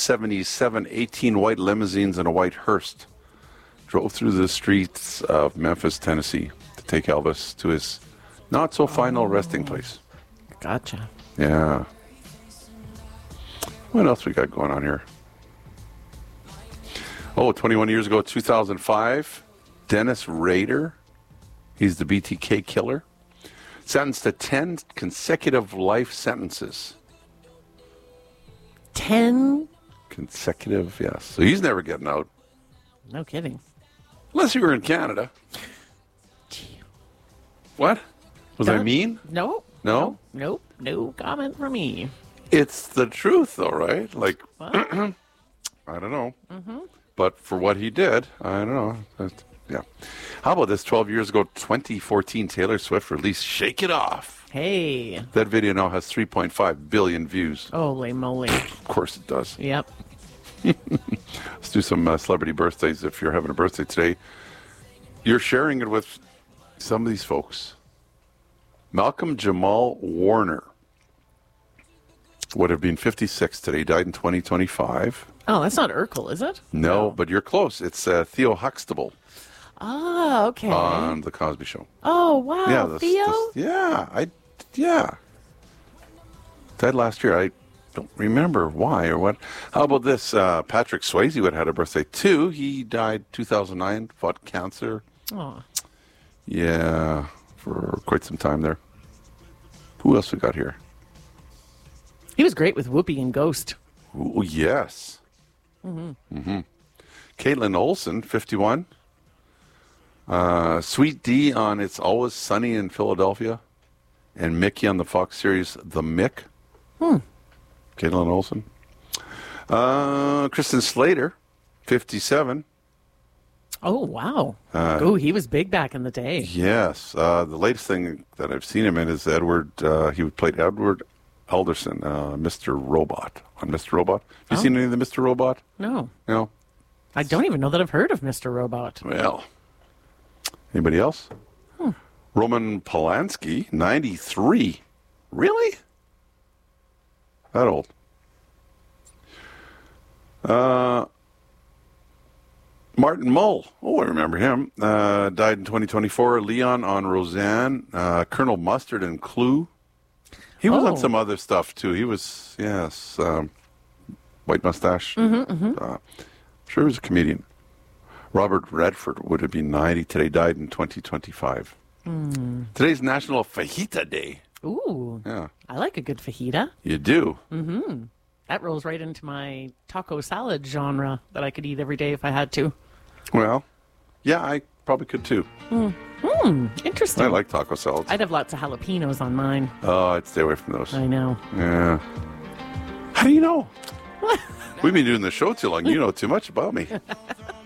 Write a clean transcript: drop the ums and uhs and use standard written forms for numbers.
1977, 18 white limousines and a white hearse drove through the streets of Memphis, Tennessee to take Elvis to his not-so-final resting place. Gotcha. Yeah. What else we got going on here? 21 years ago, 2005, Dennis Rader, he's the BTK killer, sentenced to 10 consecutive life sentences. 10? Consecutive, yes. So he's never getting out. No kidding. Unless you were in Canada. What? Was I mean? No. No? Nope. No comment from me. It's the truth, though, right? Like, What? I don't know. Mm-hmm. But for what he did, I don't know. Yeah. How about this? 12 years ago, 2014, Taylor Swift released Shake It Off. Hey. That video now has 3.5 billion views. Holy moly. Of course it does. Yep. Let's do some celebrity birthdays. If you're having a birthday today, you're sharing it with some of these folks. Malcolm Jamal Warner would have been 56 today. He died in 2025. Oh, that's not Urkel, is it? No, but you're close. It's Theo Huxtable Oh, okay. on The Cosby Show. Oh, wow. Theo? Yeah. Died last year. I don't remember why or what. How about this? Patrick Swayze would have had a birthday too. He died 2009, fought cancer. Oh. Yeah, for quite some time there. Who else we got here? He was great with Whoopi and Ghost. Oh, yes. Mm-hmm. Caitlin Olsen, 51. Sweet D on It's Always Sunny in Philadelphia. And Mickey on the Fox series The Mick. Caitlin Olsen. Kristen Slater, 57. Oh, wow. He was big back in the day. Yes. The latest thing that I've seen him in is he played Edward Alderson, Mr. Robot, on Mr. Robot. Have you seen any of the Mr. Robot? No. No? I don't even know that I've heard of Mr. Robot. Well, anybody else? Roman Polanski, 93. Really? That old. Martin Mull. Oh, I remember him. Died in 2024. Leon on Roseanne. Colonel Mustard and Clue. He was on some other stuff, too. He was, yes, white mustache. Sure he was a comedian. Robert Redford would have been 90 today. Died in 2025. Today's National Fajita Day. Ooh. Yeah. I like a good fajita. You do? That rolls right into my taco salad genre that I could eat every day if I had to. Well, yeah, I probably could, too. Interesting. I like taco salads. I'd have lots of jalapenos on mine. Oh, I'd stay away from those. I know. Yeah. How do you know? We've been doing the show too long. You know too much about me.